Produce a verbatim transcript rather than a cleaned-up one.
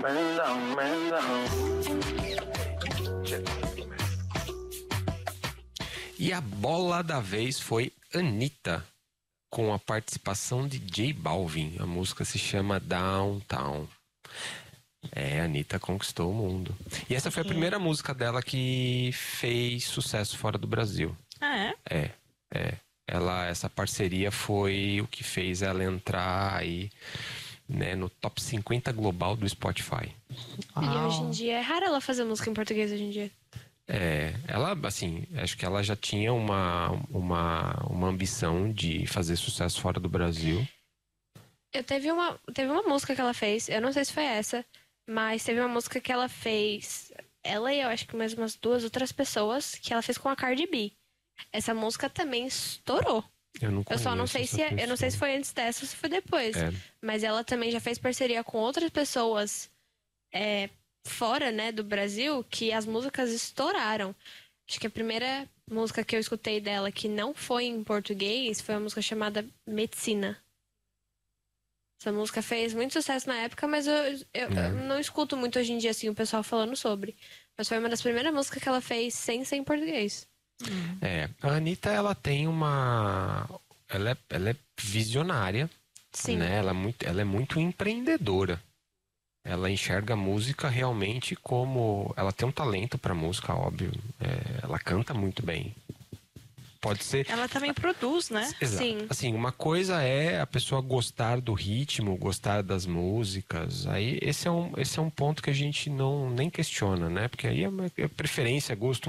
Man down, man down. E a bola da vez foi Anitta, com a participação de J Balvin. A música se chama Downtown. É, a Anitta conquistou o mundo. E essa foi a primeira música dela que fez sucesso fora do Brasil. Ah, é? É, é. Ela, essa parceria foi o que fez ela entrar aí, né, no top cinquenta global do Spotify. E hoje em dia é raro ela fazer música em português hoje em dia. É, ela, assim, acho que ela já tinha uma, uma, uma ambição de fazer sucesso fora do Brasil. Eu teve uma, teve uma música que ela fez, eu não sei se foi essa, mas teve uma música que ela fez, ela e eu acho que mais umas duas outras pessoas, que ela fez com a Cardi B. Essa música também estourou. Eu não Eu só não conheço sei essa se é- eu não sei se pessoa. foi antes dessa ou se foi depois. É. Mas ela também já fez parceria com outras pessoas é, fora, né, do Brasil, que as músicas estouraram. Acho que a primeira música que eu escutei dela que não foi em português foi uma música chamada Medicina. Essa música fez muito sucesso na época, mas eu, eu, É. eu não escuto muito hoje em dia assim o pessoal falando sobre. Mas foi uma das primeiras músicas que ela fez sem ser em português. É, a Anitta, ela tem uma... Ela é, ela é visionária, Sim. né? Ela é muito, ela é muito empreendedora. Ela enxerga a música realmente como... Ela tem um talento pra música, óbvio. É, ela canta muito bem. Pode ser... Ela também produz, né? Exato. Sim. Assim, uma coisa é a pessoa gostar do ritmo, gostar das músicas. Aí esse é um, esse é um ponto que a gente não nem questiona, né? Porque aí é, uma, é preferência, gosto